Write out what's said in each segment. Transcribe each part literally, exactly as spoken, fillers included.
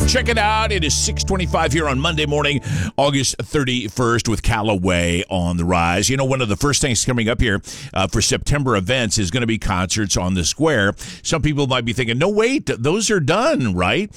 Check it out. It is six twenty-five here on Monday morning, August thirty-first, with Callaway on the rise. You know, one of the first things coming up here uh, for September events is going to be concerts on the square. Some people might be thinking, no, wait, those are done, right?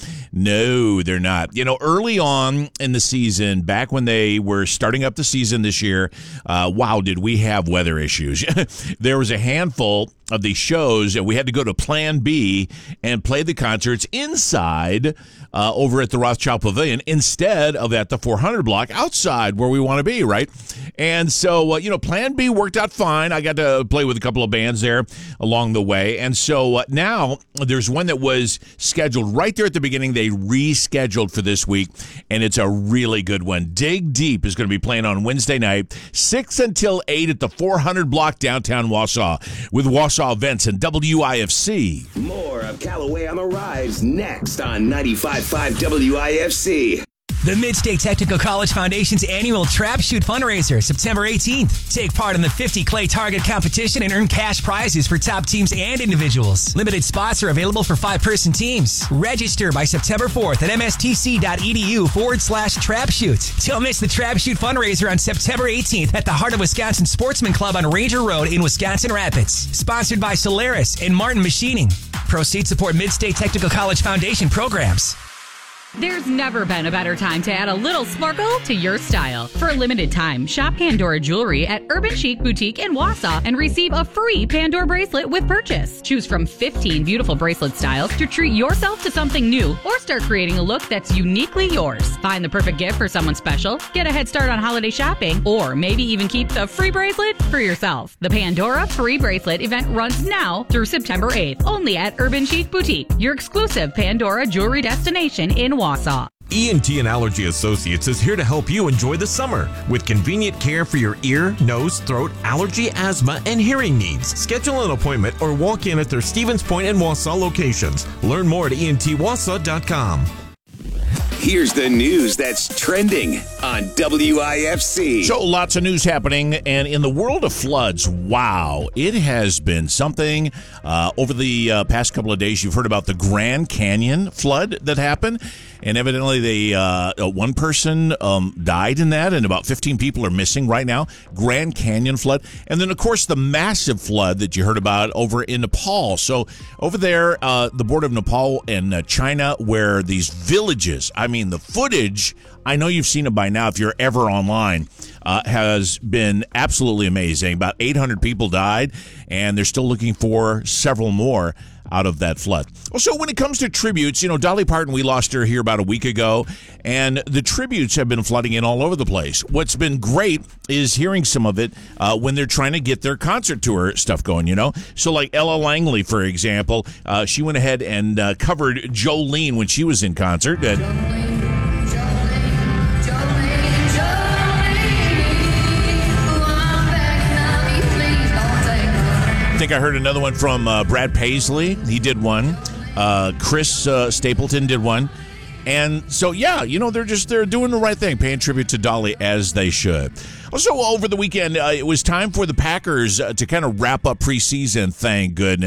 No, they're not. You know, early on in the season, back when they were starting up the season this year, uh, wow, did we have weather issues. There was a handful of these shows, and we had to go to Plan B and play the concerts inside uh, over at the Rothschild Pavilion instead of at the four hundred block outside where we want to be, right? And so, uh, you know, Plan B worked out fine. I got to play with a couple of bands there along the way. And so uh, now there's one that was scheduled right there at the beginning. They rescheduled for this week, and it's a really good one. Dig Deep is going to be playing on Wednesday night, six until eight at the four hundred block downtown Wausau with Wausau Events and W I F C. More of Callaway on the Rise next on ninety-five point five W I F C. The Mid-State Technical College Foundation's annual Trap Shoot fundraiser, September eighteenth. Take part in the fifty Clay Target competition and earn cash prizes for top teams and individuals. Limited spots are available for five-person teams. Register by September fourth at mstc.edu forward slash Trap Shoot. Don't miss the Trap Shoot fundraiser on September eighteenth at the Heart of Wisconsin Sportsman Club on Ranger Road in Wisconsin Rapids. Sponsored by Solaris and Martin Machining. Proceeds support Mid-State Technical College Foundation programs. There's never been a better time to add a little sparkle to your style. For a limited time, shop Pandora Jewelry at Urban Chic Boutique in Wausau and receive a free Pandora bracelet with purchase. Choose from fifteen beautiful bracelet styles to treat yourself to something new or start creating a look that's uniquely yours. Find the perfect gift for someone special, get a head start on holiday shopping, or maybe even keep the free bracelet for yourself. The Pandora Free Bracelet event runs now through September eighth, only at Urban Chic Boutique, your exclusive Pandora jewelry destination in Wausau. E N T and Allergy Associates is here to help you enjoy the summer with convenient care for your ear, nose, throat, allergy, asthma, and hearing needs. Schedule an appointment or walk in at their Stevens Point and Wausau locations. Learn more at E N T wausau dot com. Here's the news that's trending on W I F C. So lots of news happening, and in the world of floods, wow, it has been something. Uh, over the uh, past couple of days, you've heard about the Grand Canyon flood that happened, and evidently they uh, one person um, died in that, and about fifteen people are missing right now. Grand Canyon flood, and then, of course, the massive flood that you heard about over in Nepal. So over there, uh, the border of Nepal and uh, China, where these villages, I mean, the footage, I know you've seen it by now if you're ever online, uh, has been absolutely amazing. About eight hundred people died, and they're still looking for several more out of that flood. Also, when it comes to tributes, you know, Dolly Parton, we lost her here about a week ago, and the tributes have been flooding in all over the place. What's been great is hearing some of it uh, when they're trying to get their concert tour stuff going, you know? So like Ella Langley, for example, uh, she went ahead and uh, covered Jolene when she was in concert. Uh, I think I heard another one from uh, Brad Paisley. He did one. Uh, Chris uh, Stapleton did one. And so, yeah, you know, they're just they're doing the right thing, paying tribute to Dolly as they should. Also, over the weekend, uh, it was time for the Packers uh, to kind of wrap up preseason, thank goodness.